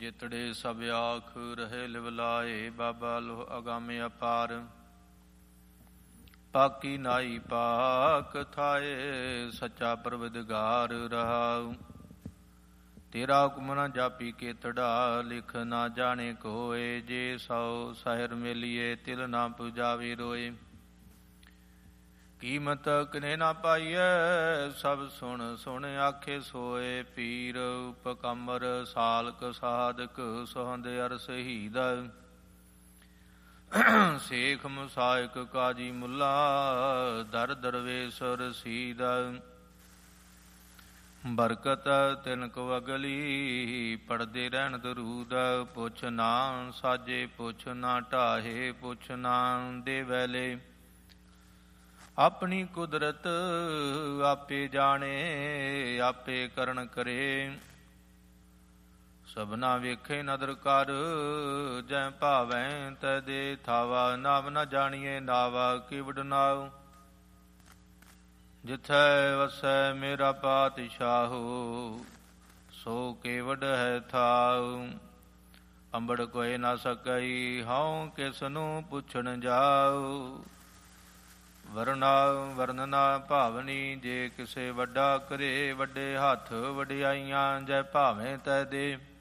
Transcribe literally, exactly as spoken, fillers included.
ਜਿਤੜੇ ਸਭ ਆਖ ਰਹੇ ਲਿਵਲਾਏ, ਬਾਬਾ ਲੋਹ ਅਗਾਮੇ ਅਪਾਰ। ਪਾਕੀ ਨਾਈ ਪਾਕ ਥਾਏ, ਸੱਚਾ ਪਰਵਿਦਗਾਰ ਰਹਾਉ। ਤੇਰਾ ਹੁਕਮ ਨ ਜਾਪੀ ਕੇਤੜਾ, ਲਿਖ ਨਾ ਜਾਣੇ ਕੋਏ। ਜੇ ਸੌ ਸਾਹਿਰ ਮੇਲੀਏ, ਤਿਲ ਨਾ ਪੁਜਾਵੇ ਰੋਏ। ਕੀਮਤ ਕਿਨੇ ਨਾ ਪਾਈਐ, ਸਭ ਸੁਣ ਸੁਣ ਆਖੇ ਸੋਏ। ਪੀਰ ਉਪਕੰਮਰ ਸਾਲਕ ਸਾਧਕ, ਸੋਹੰਦ ਅਰ ਸ਼ਹੀਦ। ਸੇਖ ਮੁਸਾਇਕ ਕਾਜੀ ਮੁੱਲਾ, ਦਰ ਦਰਵੇਸ਼ ਰਸੀਦ। ਬਰਕਤ ਤਿਨ ਕੋ ਅਗਲੀ, ਪੜਦੇ ਰਹਿਣ ਦਰੂਦ। ਪੁੱਛ ਨਾ ਸਾਜੇ ਪੁੱਛ ਨਾ ਢਾਹੇ, ਪੁੱਛ ਨਾ ਦੇ ਵੈਲੇ। ਆਪਣੀ ਕੁਦਰਤ ਆਪੇ ਜਾਣੇ, ਆਪੇ ਕਰਨ ਕਰੇ। ਸਭਨਾ ਵੇਖੇ ਨਦਰ ਕਰ, ਜੈ ਭਾਵੈ ਤੈ ਦੇ ਥਾਵਾ। ਨਾਵ ਨ ਜਾਣੀਏ ਨਾਵਾ, ਕਿਵਡ ਨਾਉ। ਜਿਥੈ ਵਸੈ ਮੇਰਾ ਪਾਤਸ਼ਾਹੋ, ਸੋ ਕੇਵਡ ਹੈ ਥਾਉ। ਅੰਬੜ ਕੋਇ ਨਾ ਸਕਈ, ਹਉ ਕਿਸ ਨੂੰ ਪੁੱਛਣ ਜਾਉ। ਵਰਨਾ ਵਰਨਨਾ ਭਾਵਨੀ, ਜੇ ਕਿਸੇ ਵੱਡਾ ਕਰੇ। ਵੱਡੇ ਹੱਥ ਵਡਿਆਈਆਂ, ਜੈ ਭਾਵੇਂ ਤੈ ਦੇ।